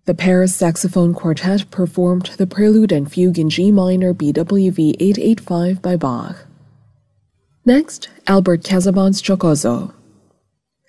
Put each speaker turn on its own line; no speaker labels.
The Paris Saxophone Quartet performed the Prelude and Fugue in G minor BWV 885 by Bach. Next, Albert Casaubon's Giocoso,